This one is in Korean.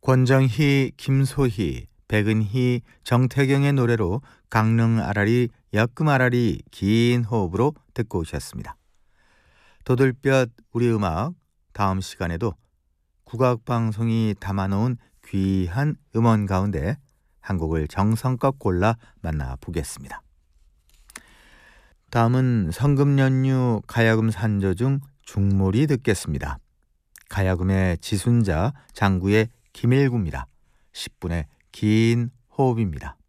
권정희, 김소희, 백은희, 정태경의 노래로 강릉 아라리, 역금 아라리 긴 호흡으로 듣고 오셨습니다. 도들볕 우리 음악, 다음 시간에도 국악방송이 담아놓은 귀한 음원 가운데 한 곡을 정성껏 골라 만나보겠습니다. 다음은 성금연휴 가야금 산조 중 중몰이 듣겠습니다. 가야금의 지순자, 장구의 김일구입니다. 10분의 긴 호흡입니다.